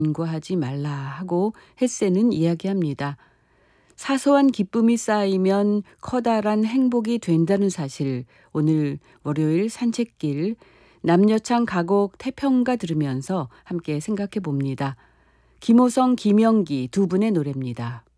연구하지 말라 하고 햇세는 이야기합니다. 사소한 기쁨이 쌓이면 커다란 행복이 된다는 사실, 오늘 월요일 산책길 남녀창 가곡 태평가 들으면서 함께 생각해 봅니다. 김호성, 김영기 두 분의 노래입니다.